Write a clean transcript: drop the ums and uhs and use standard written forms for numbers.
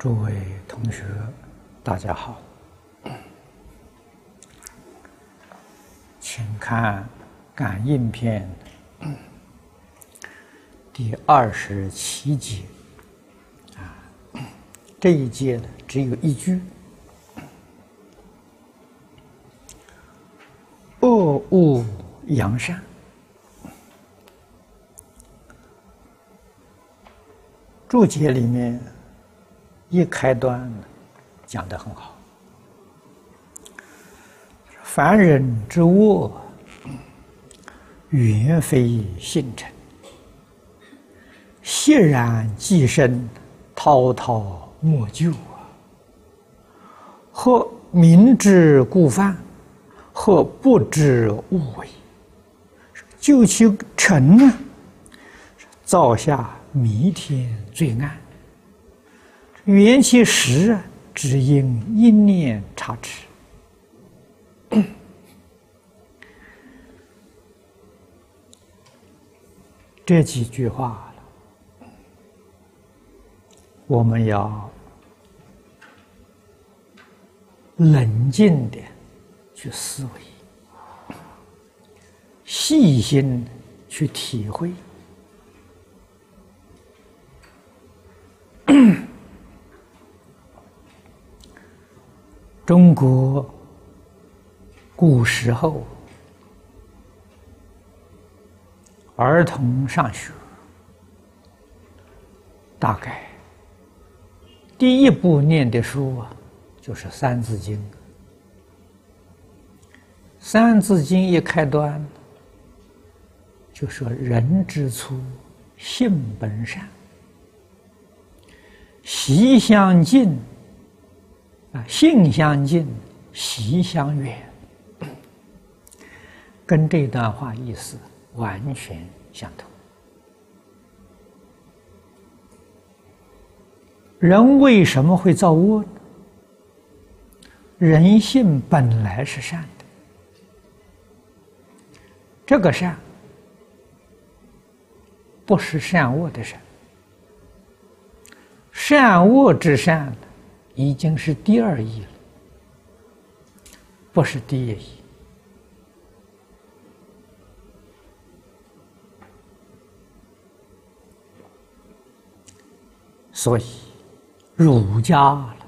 诸位同学，大家好，请看感应篇第27节。这一节呢，只有一句：恶恶扬善。注解里面一开端讲得很好，凡人之恶，原非性成，悉然既生，滔滔莫究啊！或明知故犯，或不知误为，究其成呢，造下弥天罪案。缘其实，只因一念差池。这几句话我们要冷静地去思维，细心去体会。中国古时候儿童上学，大概第一部念的书就是《三字经》。《三字经》一开端就说：“人之初，性本善，习相近，性相近，习相远。”跟这段话意思完全相同。人为什么会造恶呢？人性本来是善的，这个善不是善恶的善，善恶之善已经是第二义了，不是第一义。所以儒家